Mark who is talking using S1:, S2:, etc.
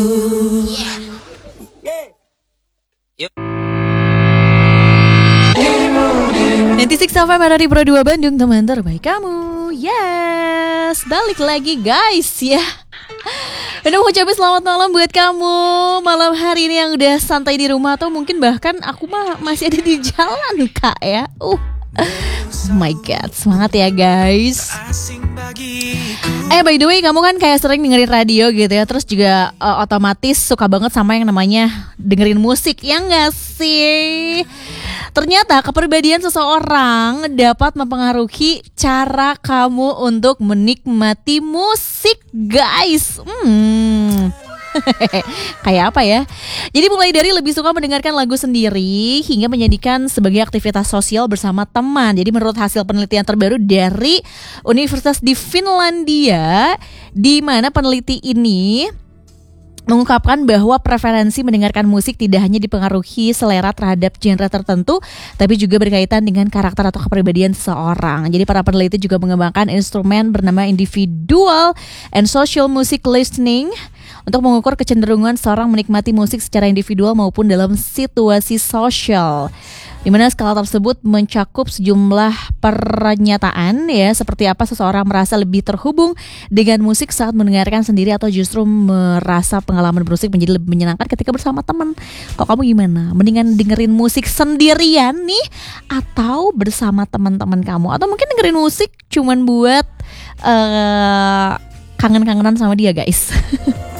S1: Nanti Six FM ada di Pro 2 Bandung, teman terbaik kamu. Yes, balik lagi guys ya. Udah mau ucapin selamat malam buat kamu malam hari ini yang udah santai di rumah, atau mungkin bahkan aku mah masih ada di jalan kak ya. Oh my god, semangat ya guys. By the way, kamu kan kayak sering dengerin radio gitu ya, terus juga otomatis suka banget sama yang namanya dengerin musik, ya gak sih? Ternyata kepribadian seseorang dapat mempengaruhi cara kamu untuk menikmati musik, guys. Kayak apa ya? Jadi mulai dari lebih suka mendengarkan lagu sendiri hingga menjadikan sebagai aktivitas sosial bersama teman. Jadi menurut hasil penelitian terbaru dari Universitas di Finlandia, di mana peneliti ini mengungkapkan bahwa preferensi mendengarkan musik tidak hanya dipengaruhi selera terhadap genre tertentu, tapi juga berkaitan dengan karakter atau kepribadian seseorang. Jadi para peneliti juga mengembangkan instrumen bernama Individual and Social Music Listening untuk mengukur kecenderungan seorang menikmati musik secara individual maupun dalam situasi sosial, di mana skala tersebut mencakup sejumlah pernyataan ya, seperti apa seseorang merasa lebih terhubung dengan musik saat mendengarkan sendiri atau justru merasa pengalaman bermusik menjadi lebih menyenangkan ketika bersama teman. Kok kamu gimana? Mendingan dengerin musik sendirian nih atau bersama teman-teman kamu? Atau mungkin dengerin musik cuman buat kangen-kangenan sama dia guys?